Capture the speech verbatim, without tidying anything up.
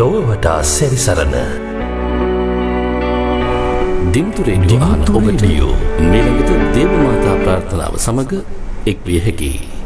ලොව වටා සැරිසරන දිම්තු රේඩියෝ අහන ඔබට ලියෝ මේ ළඟට දේව මාතා ප්‍රාර්ථනාව සමග එක් විය හැකියි.